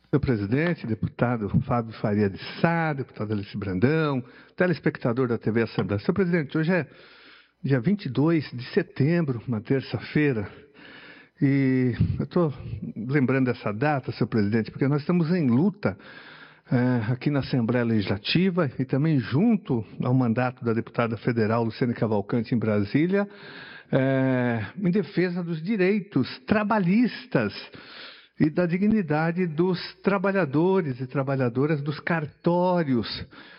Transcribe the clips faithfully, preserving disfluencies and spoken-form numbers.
Senhor presidente, deputado Fábio Faria de Sá, deputado Alice Brandão, telespectador da T V Assembleia. Senhor presidente, hoje é dia vinte e dois de setembro, uma terça-feira, e eu estou lembrando dessa data, senhor presidente, porque nós estamos em luta é, aqui na Assembleia Legislativa e também junto ao mandato da deputada federal Luciane Cavalcante em Brasília, é, em defesa dos direitos trabalhistas e da dignidade dos trabalhadores e trabalhadoras dos cartórios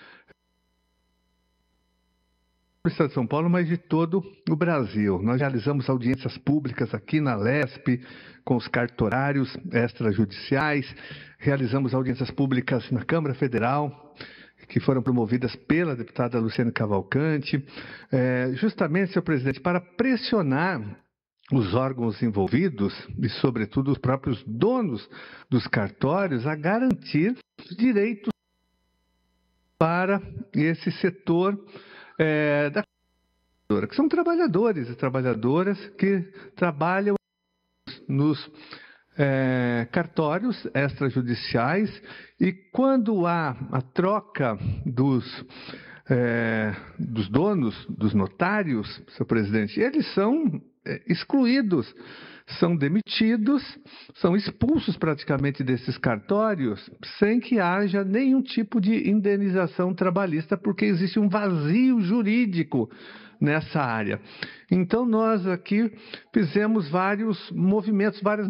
do Estado de São Paulo, mas de todo o Brasil. Nós realizamos audiências públicas aqui na Lesp, com os cartorários extrajudiciais, realizamos audiências públicas na Câmara Federal, que foram promovidas pela deputada Luciane Cavalcante, é, justamente, senhor presidente, para pressionar os órgãos envolvidos e, sobretudo, os próprios donos dos cartórios a garantir os direitos para esse setor é, da que são trabalhadores e trabalhadoras que trabalham nos é, cartórios extrajudiciais, e quando há a troca dos É, dos donos, dos notários, senhor presidente, eles são é, excluídos, são demitidos, são expulsos praticamente desses cartórios sem que haja nenhum tipo de indenização trabalhista, porque existe um vazio jurídico nessa área. Então, nós aqui fizemos vários movimentos, várias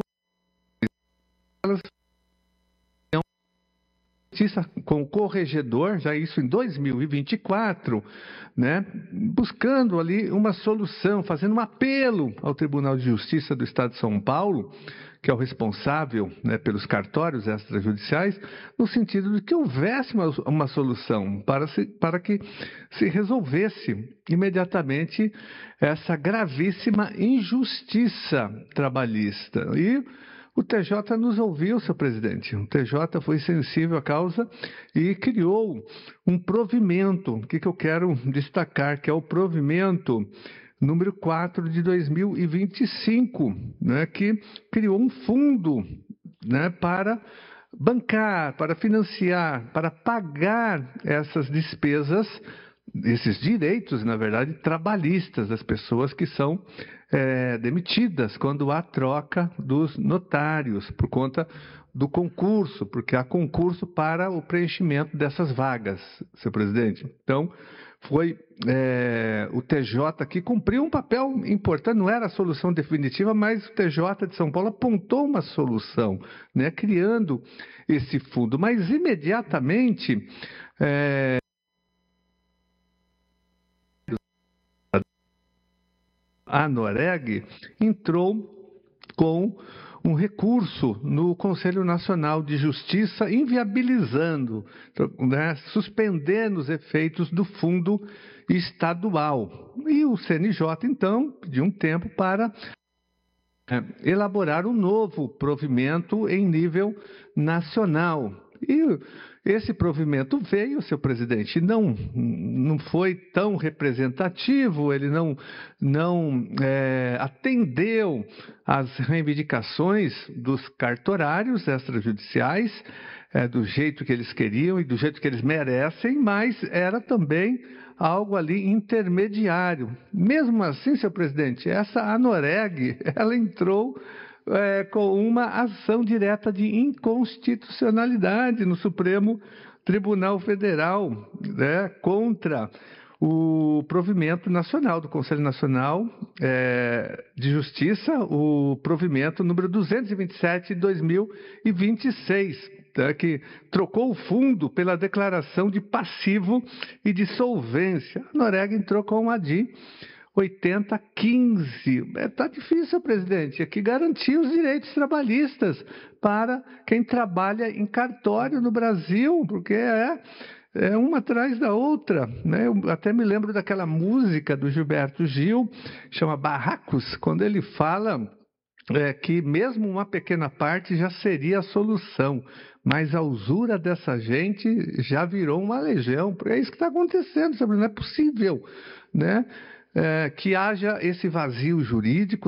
com o corregedor, já isso em dois mil e vinte e quatro, né, buscando ali uma solução, fazendo um apelo ao Tribunal de Justiça do Estado de São Paulo, que é o responsável, né, pelos cartórios extrajudiciais, no sentido de que houvesse uma, uma solução para, se, para que se resolvesse imediatamente essa gravíssima injustiça trabalhista. E o T J nos ouviu, senhor presidente. O T J foi sensível à causa e criou um provimento, o que, que eu quero destacar, que é o provimento número quatro de dois mil e vinte e cinco, né, que criou um fundo, né, para bancar, para financiar, para pagar essas despesas, esses direitos, na verdade, trabalhistas das pessoas que são é, demitidas quando há troca dos notários, por conta do concurso, porque há concurso para o preenchimento dessas vagas, senhor presidente. Então, foi é, o T J que cumpriu um papel importante, não era a solução definitiva, mas o T J de São Paulo apontou uma solução, né, criando esse fundo. Mas, imediatamente, é, a Noreg entrou com um recurso no Conselho Nacional de Justiça, inviabilizando, né, suspendendo os efeitos do fundo estadual. E o C N J, então, pediu um tempo para é, elaborar um novo provimento em nível nacional. E esse provimento veio, senhor presidente, não, não foi tão representativo, ele não, não é, atendeu às reivindicações dos cartorários extrajudiciais, é, do jeito que eles queriam e do jeito que eles merecem, mas era também algo ali intermediário. Mesmo assim, senhor presidente, essa ANOREG, ela entrou É, com uma ação direta de inconstitucionalidade no Supremo Tribunal Federal, né, contra o provimento nacional do Conselho Nacional é, de Justiça, o provimento número duzentos e vinte e sete de dois mil e vinte e seis, tá, que trocou o fundo pela declaração de passivo e de solvência. A Noreg entrou com a A D I oitenta quinze. Está difícil, presidente, aqui garantir os direitos trabalhistas para quem trabalha em cartório no Brasil, porque é, é uma atrás da outra, né? Eu até me lembro daquela música do Gilberto Gil, chama Barracos, quando ele fala é, que mesmo uma pequena parte já seria a solução, mas a usura dessa gente já virou uma legião. É isso que está acontecendo, sabe? Não é possível, né? É, que haja esse vazio jurídico.